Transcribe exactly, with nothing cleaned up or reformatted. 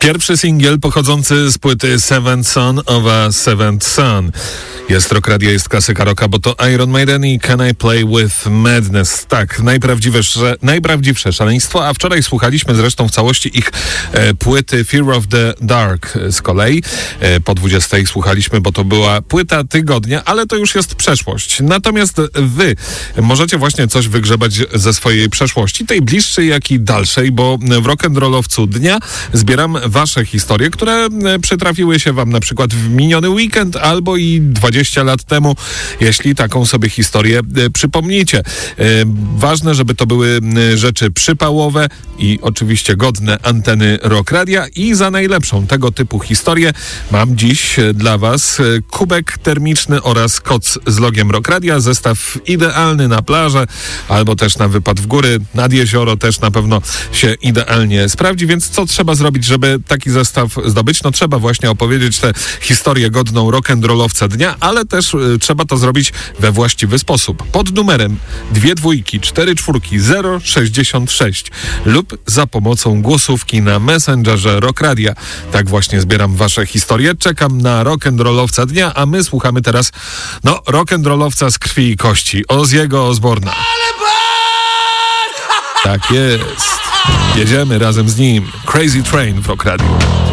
Pierwszy singiel pochodzący z płyty Seventh Son of a Seventh Son. Jest Rock Radio, jest klasyka rocka, bo to Iron Maiden i Can I Play With Madness. Tak, najprawdziwsze, najprawdziwsze szaleństwo, a wczoraj słuchaliśmy zresztą w całości ich e, płyty Fear of the Dark z kolei. E, po dwudziestej słuchaliśmy, bo to była płyta tygodnia, ale to już jest przeszłość. Natomiast wy możecie właśnie coś wygrzebać ze swojej przeszłości, tej bliższej, jak i dalszej, bo w rock'n'rollowcu dnia zbieram wasze historie, które przytrafiły się wam na przykład w miniony weekend albo i dwadzieścia lat temu, jeśli taką sobie historię e, przypomnicie. E, ważne, żeby to były e, rzeczy przypałowe i oczywiście godne anteny Rock Radia i za najlepszą tego typu historię mam dziś e, dla was e, kubek termiczny oraz koc z logiem Rock Radia, zestaw idealny na plażę albo też na wypad w góry, nad jezioro też na pewno się idealnie sprawdzi, więc co trzeba zrobić, żeby taki zestaw zdobyć? No trzeba właśnie opowiedzieć tę historię godną rock'n'rollowca dnia, ale też y, trzeba to zrobić we właściwy sposób. Pod numerem dwie dwójki, cztery czwórki, zero sześćdziesiąt sześć lub za pomocą głosówki na Messengerze Rock Radia. Tak właśnie zbieram wasze historie. Czekam na rock'n'rollowca dnia, a my słuchamy teraz no rock'n'rollowca z krwi i kości, Ozzy'ego Osbourna. Tak jest. Jedziemy razem z nim. Crazy Train w Rock Radio.